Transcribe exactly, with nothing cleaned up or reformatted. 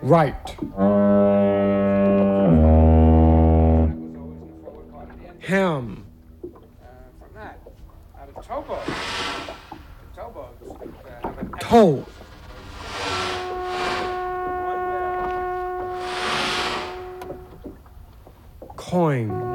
Right. Ham. From that, out of Tobo. Tobos have an Toe. Coin.